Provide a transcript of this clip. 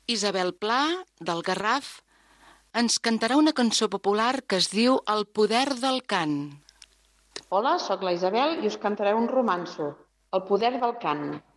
Isabel Pla, del Garraf, ens cantarà una cançó popular que es diu El poder del cant. Hola, sóc la Isabel i us cantaré un romanço, El poder del cant.